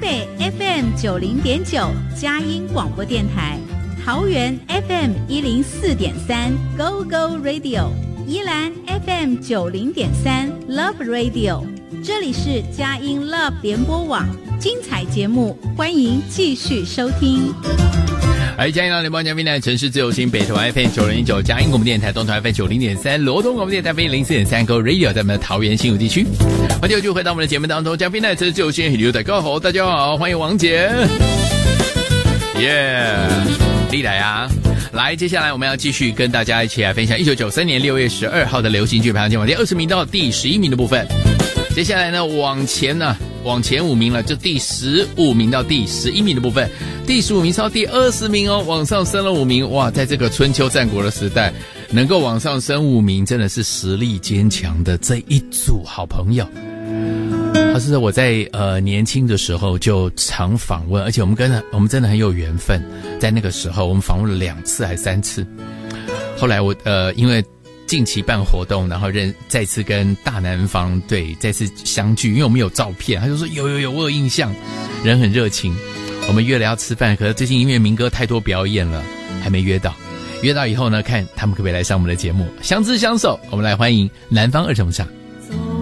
北 FM90.9 佳音广播电台，桃园 FM104.3 Go Go Radio， 宜兰 FM90.3 Love Radio， 这里是佳音 Love 联播网，精彩节目欢迎继续收听。 嘉音联播嘉宾呢，城市自由星北投 FM90.9 佳音广播电台，东投 FM90.3 罗东广播电台 FM04.3 Go Radio， 在我们的桃园新竹地区。欢迎继续回到我们的节目当中，嘉宾呢，城市自由星很牛的高好，大家好，欢迎王姐，历来啊。来，接下来我们要继续跟大家一起来分享1993年6月12号的流行剧排行榜第20名到第11名的部分。接下来呢，往前5名了，就第15名到第11名的部分。第15名到第20名哦，往上升了5名。哇，在这个春秋战国的时代，能够往上升5名，真的是实力坚强的这一组好朋友。他是我在年轻的时候就常访问，而且我们真的很有缘分。在那个时候，我们访问了2次还3次。后来我因为近期办活动，然后再次跟大南方对再次相聚，因为我们有照片，他就说有我有印象，人很热情。我们约了要吃饭，可是最近因为民歌太多表演了，还没约到。约到以后呢，看他们可不可以来上我们的节目，相知相守。我们来欢迎南方二重唱。